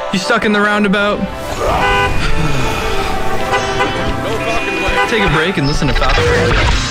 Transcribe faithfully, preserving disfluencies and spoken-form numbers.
You stuck in the roundabout? Take a break and listen to Falcon Radio.